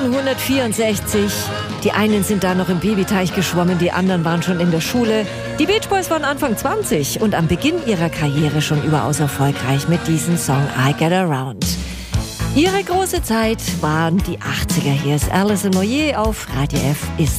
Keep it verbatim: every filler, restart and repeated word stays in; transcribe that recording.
neunzehnhundertvierundsechzig. Die einen sind da noch im Babyteich geschwommen, die anderen waren schon in der Schule. Die Beach Boys waren Anfang zwanzig und am Beginn ihrer Karriere schon überaus erfolgreich mit diesem Song I Get Around. Ihre große Zeit waren die achtziger. Hier ist Alison Moyet auf Radio F ist